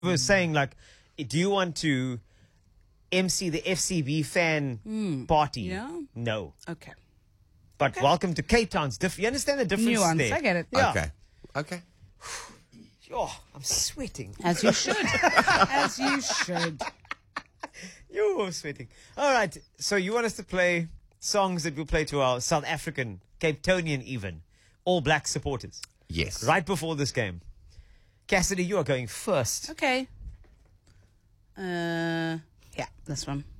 was saying, like, do you want to MC the FCB fan party? Yeah. No. Okay. But welcome to Cape Town's you understand the difference Nuance. there? I get it. Yeah. Okay. Oh, I'm sweating. As you should. As you should. You're sweating. All right. So you want us to play songs that we'll play to our South African, Cape Townian even, all black supporters. Yes. Right before this game. Cassidy, you are going first. Okay. Yeah, this one.